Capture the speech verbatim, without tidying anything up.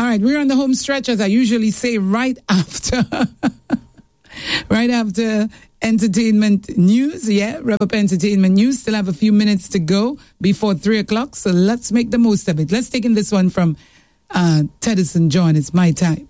right, we're on the home stretch, as I usually say, right after, right after entertainment news. Yeah, Rev Up Entertainment News. Still have a few minutes to go before three o'clock, so let's make the most of it. Let's take in this one from uh, Teddyson John. It's my time.